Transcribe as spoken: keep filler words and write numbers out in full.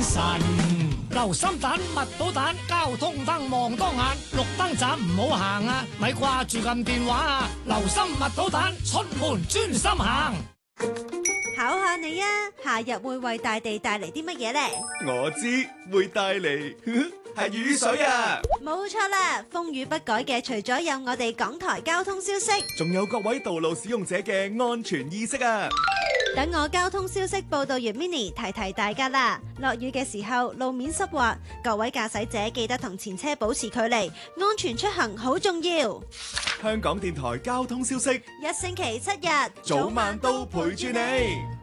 神。留心蛋、密寶蛋，交通燈望多眼，綠燈盞唔好行啊！咪掛住撳電話啊！留心密寶蛋，出門專心行。 考下你啊，夏日會為大地帶嚟啲乜嘢呢？ 我知會帶嚟係雨水啊！ 冇錯啦，風雨不改嘅除咗有我哋港台交通消息， 仲有各位道路使用者嘅安全意識啊！ 等我交通消息報道完 Mini 提提大家啦。落雨嘅時候路面濕滑，各位駕駛者記得同前車保持距離，安全出行好重要。 香港電台交通消息， 一星期七日， 早晚都陪住你。